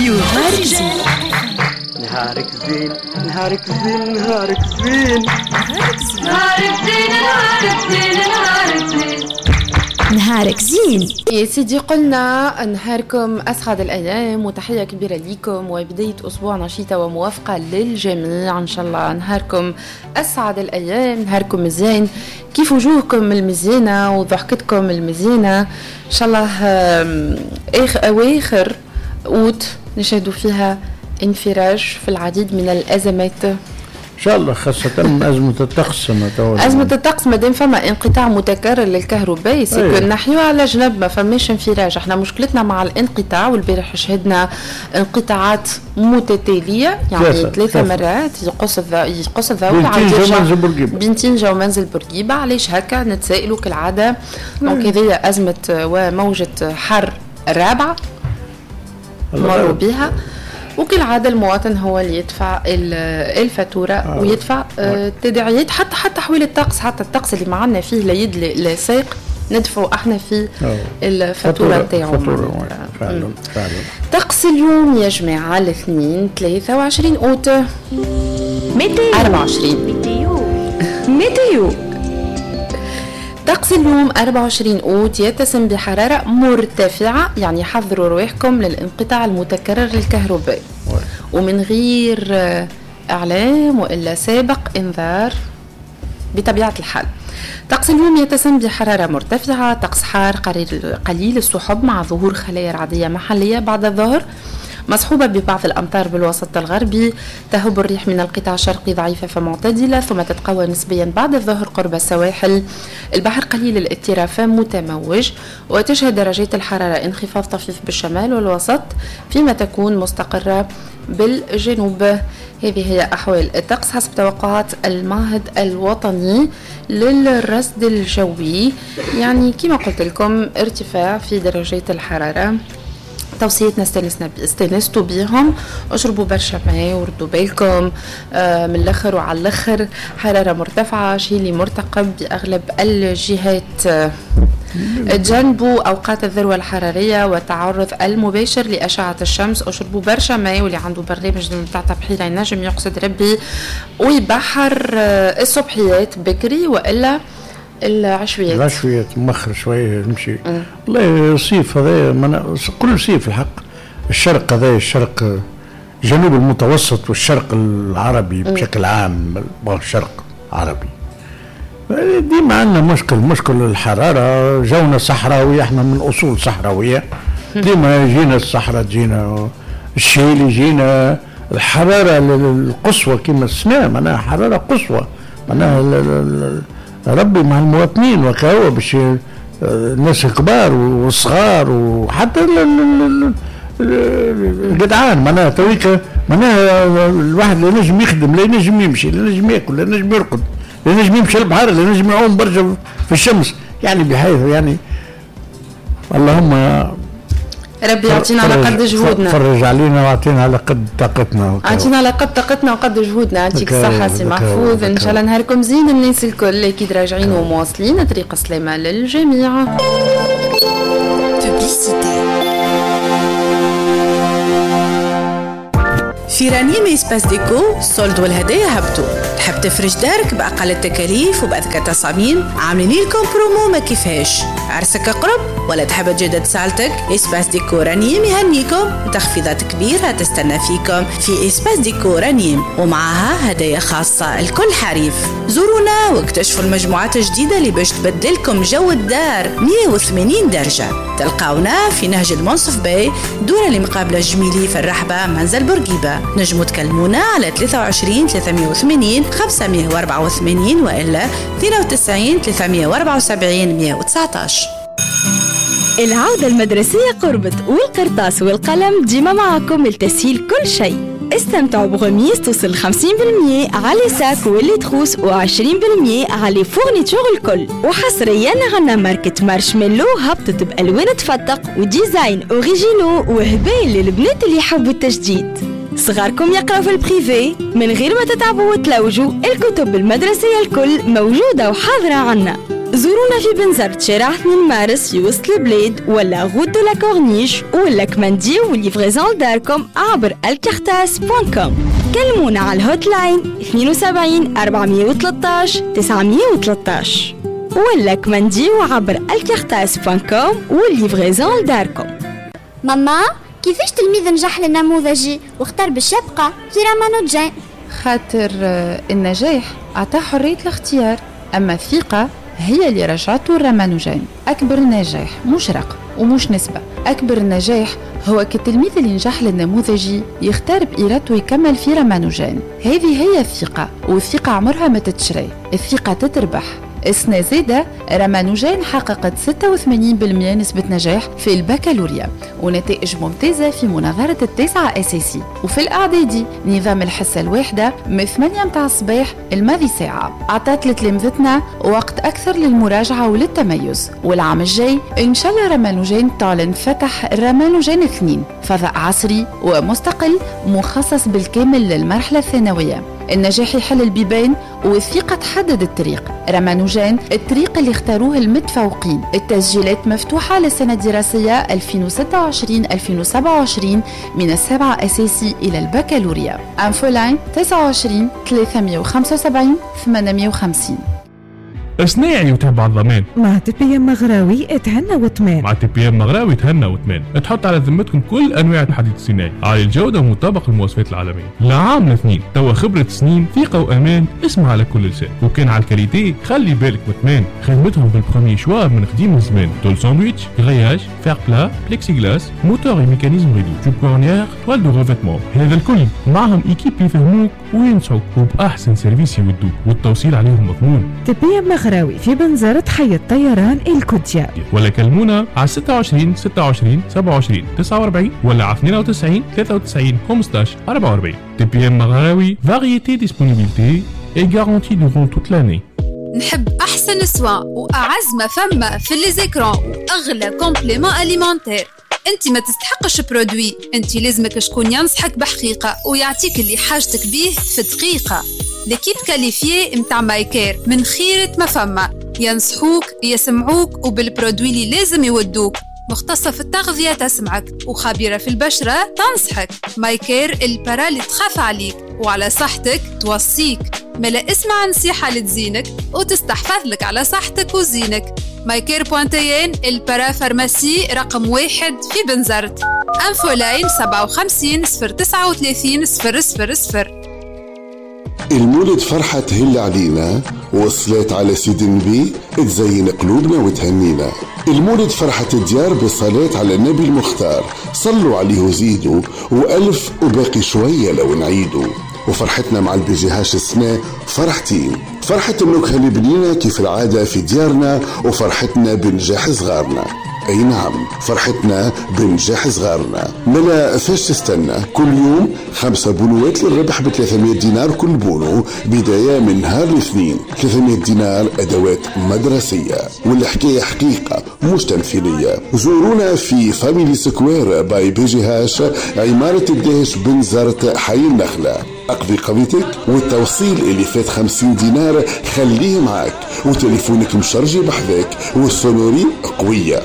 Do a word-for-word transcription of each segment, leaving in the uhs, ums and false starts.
راديو ماريزي. نهارك زين نهارك زين نهارك زين نهارك زين نهارك زين نهارك زين نهارك زين نهارك زين. يا سيدي قلنا نهاركم أسعد الأيام وتحية كبيرة ليكم وبداية أسبوع نشيطة وموافقة للجميع إن شاء الله. نهاركم أسعد الأيام، نهاركم مزيان، كيف وجوهكم المزيانة وضحكتكم المزيانة إن شاء الله. آخر أواخر أوت نشهدوا فيها انفراج في العديد من الأزمات إن شاء الله، خاصة أزمة الطقس. أزمة الطقس مادام فما انقطاع متكرر للكهرباء سيكون نحيو على جنب، ما فماش انفراج. احنا مشكلتنا مع الانقطاع، والبارح شهدنا انقطاعات متتالية يعني ثلاثة مرات يقص الضوء يقص الضوء بنتين جو منزل بورقيبة. علاش هكا نتسائلوا كالعادة. دونك هذه أزمة وموجة حر الرابعة مروا بها، وكالعادة المواطن هو اللي يدفع الفاتورة آه. ويدفع التداعيات. حتى حتى حوالي الطقس، حتى الطقس اللي معنا فيه لا يد لا ساق ندفعوا احنا في آه. الفاتورة نتاعو. فعلا فعلا. طقس اليوم يا جماعة الاثنين ثلاثة وعشرين أوت ميتيو أربعة وعشرين ميتيو ميتيو. طقس اليوم أربعة وعشرين أوت يتسم بحرارة مرتفعة، يعني حذروا رواحكم للانقطاع المتكرر للكهرباء ومن غير إعلام وإلا سابق إنذار بطبيعة الحال. طقس اليوم يتسم بحرارة مرتفعة، طقس حار قليل السحب مع ظهور خلايا رعدية محلية بعد الظهر، مصحوبة ببعض الأمطار بالوسط الغربي. تهب الريح من القطاع الشرقي ضعيفة فمعتدلة، ثم تتقوى نسبيا بعد الظهر قرب السواحل. البحر قليل الاضطراب متموج، وتشهد درجات الحرارة انخفاض طفيف بالشمال والوسط، فيما تكون مستقرة بالجنوب. هذه هي أحوال الطقس حسب توقعات المعهد الوطني للرصد الجوي. يعني كما قلت لكم ارتفاع في درجات الحرارة. توصيتنا استنسنا استنستوا بيهم، اشربوا برشا ماء وردوا بالكم آه من الاخر وعلى الاخر. حراره مرتفعه شيء اللي مرتقب باغلب الجهات. آه تجنبوا اوقات الذروه الحراريه والتعرض المباشر لاشعه الشمس. اشربوا برشا ماء، واللي عنده برنامج نتاع تبحير ينجم يقصد ربي ويبحر آه الصبحيات بكري والا العشويات. العشويات مخر شويه نمشي. والله الصيف هذا من... كل صيف الحق. الشرق هذا الشرق جنوب المتوسط والشرق العربي بشكل عام، الشرق العربي ديما عندنا مشكل مشكل الحراره. جونا صحراوي، احنا من اصول صحراويه، ديما يجينا الصحراء، تجينا الشيل، يجينا الحراره القصوى كما السنة، معناها حراره قصوى، معناها ربي مع المواطنين وكهو باش الناس الكبار والصغار وحتى الجدعان. معناها تويك معناها الواحد لا ينجم يخدم، لا ينجم يمشي، لا ينجم ياكل، لا ينجم يرقد، لا ينجم يمشي البحر، لا ينجم يعوم برشا في الشمس. يعني بحيث يعني اللهم ربي يعطينا على قد جهودنا، فرج علينا واعطينا على قد طاقتنا، اعطينا على قد طاقتنا وقد جهودنا. يعطيك الصحة سي محفوظ، ان شاء الله نهاركم زين الناس الكل. اكيد راجعين ومواصلين طريق السلامة للجميع. في رانيم إسباس ديكو السولد والهدايا هبطوا. تحب تفرش دارك بأقل التكاليف وبأذكى تصاميم؟ عاملين لكم برومو ما كيفاش. عرسك قرب ولا تحب تجدد سالتك؟ إسباس ديكو رانيم يهنيكم بتخفيضات كبيرة تستنى فيكم في إسباس ديكو رانيم، ومعها هدايا خاصة الكل حريف. زورونا واكتشفوا المجموعات الجديدة اللي باش تبدلكم جو الدار مية وثمانين درجة. تلقاونا في نهج المنصف باي، دورة اللي مقابلة الجميلي في الرحبة منزل بورقيبة. نجموا تكلمونا على ثلاثة وعشرين ثلاثمية وثمانين خمسمية وأربعة وثمانين وإلا اثنين وتسعين ثلاثمية وأربعة وسبعين مية وتسعطاش. العودة المدرسية قربت، والقرطاس والقلم ديما معكم لتسهيل كل شيء. استمتعوا بغميس توصل خمسين بالمية على ساك واللي تخوص وعشرين بالمية على فورنيتور الكل. وحصريا عنا ماركة مارشميلو هبطت بألوان تفتق وديزاين أوريجينو وهبال للبنات اللي يحبوا التجديد. صغاركم يقرأوا في البريفي من غير ما تتعبوا وتلوجوا. الكتب المدرسية الكل موجودة وحاضرة عنا. زورونا في بنزرت شارع اثنين مارس في وسط البلاد ولا غود دو لا كورنيش ولا كماندي وليفريزون داركم عبر الكارتاس دوت كوم. كلمونا على الهوت لاين اثنين وسبعين أربعمية وثلاثة عشر تسعمية وثلاثة عشر ولا كماندي عبر الكارتاس دوت كوم والليفريزون داركم. ماما كيفاش تلميذ نجح للنموذجي واختار بالشبقة في رامانوجان؟ خاطر النجاح أعطاه حرية الاختيار، أما الثقة هي اللي رجعته الرامانوجان. أكبر نجاح مش رقم ومش نسبة، أكبر نجاح هو كالتلميذ اللي نجح للنموذجي يختار بإرادته يكمل في رامانوجان. هذه هي الثقة، والثقة عمرها ما تتشري، الثقة تتربح. السنة زادة رامانوجان حققت ستة وثمانين بالمئة نسبة نجاح في البكالوريا ونتائج ممتازة في مناظرة التاسعة أساسي. وفي الإعدادي نظام الحصة الواحدة من ثمانية متاع الصباح الماضي ساعة أعطت لتلامذتنا وقت أكثر للمراجعة وللتميز. والعام الجاي إن شاء الله رامانوجان تعلن فتح رامانوجان اثنين، فضاء عصري ومستقل مخصص بالكامل للمرحلة الثانوية. النجاح يحل البيبان والثقة تحدد الطريق. رامانوجان الطريق اللي اختاروه المتفوقين. التسجيلات مفتوحة للسنة الدراسية ألفين وستة وعشرين ألفين وسبعة وعشرين من السابعة أساسي إلى البكالوريا. أنفولاين تسعة وعشرين ثلاثمية وخمسة وسبعين ثمانمية وخمسين. صناعي وتبع الضمان مع تي بي ام مغراوي تهنى وتمان. مع تي بي ام مغراوي تهنى وتمان تحط على ذمتكم كل انواع الحديد الصناعي عالي الجوده ومطابق للمواصفات العالميه. لعام الاثنين توا خبره سنين ثقه وامان اسمها على كل لسان. وكان على الكاليتي خلي بالك وتمان خدمتهم بالبروميي شوا من قديم الزمان. طول ساندويتش غياج فير بلا بليكسي غلاس موتور ميكانيزم ريدو جوب كورنيير توال دو ريفيتمون. هذا الكل معهم ايكيب يفهموك وينصحوك وباحسن سيرفيس يودوك والتوصيل عليهم مضمون. تي بي ام مغراوي في بنزرة حي الطيران الكوتيا. ولا كلمونا على ستة وعشرين ستة وعشرين سبعة وعشرين تسعة وأربعين ولا على اثنين وتسعين ثلاثة وتسعين خمسطاش أربعة وأربعين. تي بي ام مغراوي فاريتي ديسبونيبيليتي اي غارونتي دورون توت لاني. نحب احسن سوا واعز ما فما في لي زيكرون واغلى كومبليمون اليمونتير. انت ما تستحقش برودوي، انت لازمك شكون ينصحك بحقيقه ويعطيك اللي حاجتك بيه في دقيقه. ليكيب كاليفيي متاع مايكير من خيرة ما فما، ينصحوك يسمعوك وبالبرودوي اللي لازم يودوك. مختصة في التغذية تسمعك وخبيرة في البشرة تنصحك. مايكير البرا اللي تخاف عليك وعلى صحتك توصيك. ملا اسمع نصيحة لتزينك وتستحفظ لك على صحتك وزينك. مايكير بوانتيين البرا فارماسي رقم واحد في بنزرت. انفولاين سبعة وخمسين صفر تسعة وثلاثين صفر صفر صفر. المولد فرحة تهل علينا وصلات على سيد النبي تزين قلوبنا وتهنينا. المولد فرحة الديار بالصلاة على النبي المختار صلوا عليه وزيدوا وألف وباقي شوية لو نعيدوا. وفرحتنا مع البيجيهاش السنة فرحتين، فرحة النكهة اللي بنينا كيف العادة في ديارنا وفرحتنا بنجاح صغارنا. أي نعم فرحتنا بنجاح صغارنا. ملا فاش تستنى كل يوم خمسة بونوات للربح ب ثلاثمية دينار كل بونو بداية من نهار الاثنين. ثلاثمية دينار أدوات مدرسية والحكاية حقيقة مش تمثيلية. زورونا في فاميلي سكوير باي بيجيهاش عمارة الدهش بنزرت حي النخلة. أقضي قضيتك والتوصيل اللي فات خمسين دينار خليه معك وتليفونك مشرجي بحذاك والسونوري قوية.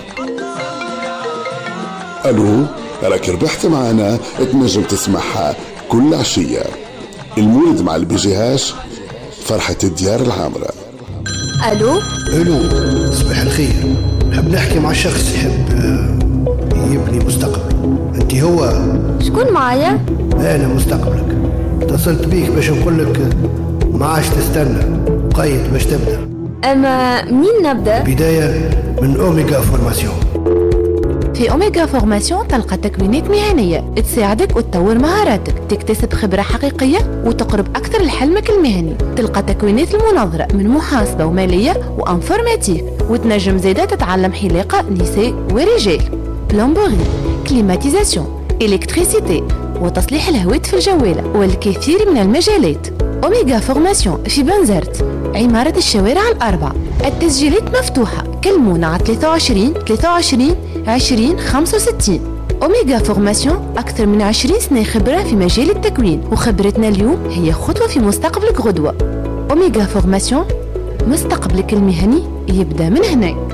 ألو راك ربحت معنا تنجم تسمعها كل عشية. المولد مع البيجيهاش فرحة الديار العامرة. ألو ألو صباح الخير. نحب نحكي مع شخص يحب يبني مستقبل. أنت هو؟ شكون معايا؟ أنا مستقبلك. اتصلت بيك باش نقولك ما عادش تستنى قيد باش تبدأ. أما منين نبدأ؟ بداية من أوميغا فورماسيون. في أوميغا فورماسيون تلقى تكوينات مهنية تساعدك وتطور مهاراتك، تكتسب خبرة حقيقية وتقرب أكثر لحلمك المهني. تلقى تكوينات المناظرة من محاسبة ومالية وأنفورماتيك، وتنجم زيادة تتعلم حلاقة نساء ورجال، بلومبوري، كليماتيزاسيون، إلكتريسيتي وتصليح الهواتف الجوالة والكثير من المجالات. أوميغا فورماسيون في بنزرت عمارة الشوارع الأربع. التسجيلات مفتوحة، كلمونا على ثلاثة وعشرين ثلاثة وعشرين عشرين خمسة وستين. أوميغا فورماسيون أكثر من عشرين سنة خبرة في مجال التكوين، وخبرتنا اليوم هي خطوة في مستقبلك غدوة. أوميغا فورماسيون مستقبلك المهني يبدأ من هناك.